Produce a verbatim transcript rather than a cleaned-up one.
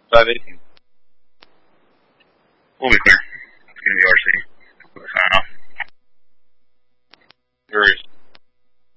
five eighteen. We'll be clear. It's going to be R C. We'll sign off.